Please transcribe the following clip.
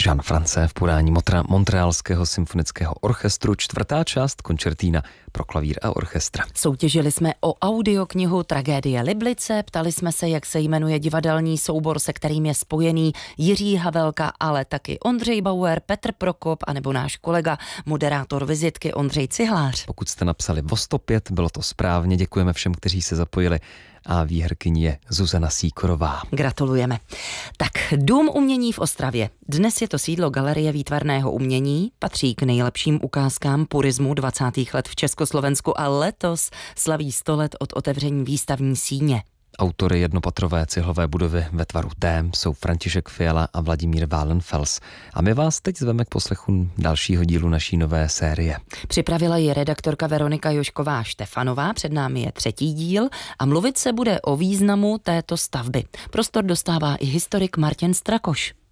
Jean France v podání Montrealského symfonického orchestru, 4. část koncertína pro klavír a orchestra. Soutěžili jsme o audioknihu Tragédie Liblice, ptali jsme se, jak se jmenuje divadelní soubor, se kterým je spojený Jiří Havelka, ale taky Ondřej Bauer, Petr Prokop anebo náš kolega, moderátor Vizitky Ondřej Cihlář. Pokud jste napsali o 105, bylo to správně, děkujeme všem, kteří se zapojili, a výherkyní je Zuzana Sýkorová. Gratulujeme. Tak, Dům umění v Ostravě. Dnes je to sídlo Galerie výtvarného umění, patří k nejlepším ukázkám purismu 20. let v Československu a letos slaví 100 let od otevření výstavní síně. Autory jednopatrové cihlové budovy ve tvaru T jsou František Fiala a Vladimír Wallenfels. A my vás teď zveme k poslechu dalšího dílu naší nové série. Připravila ji redaktorka Veronika Jošková Štefanová, před námi je 3. díl a mluvit se bude o významu této stavby. Prostor dostává i historik Martin Strakoš.